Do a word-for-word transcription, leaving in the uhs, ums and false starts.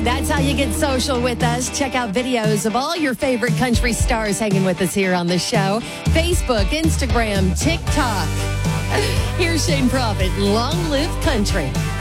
That's how you get social with us. Check out videos of all your favorite country stars hanging with us here on the show. Facebook, Instagram, TikTok. Here's Shane Prophet. Long live country.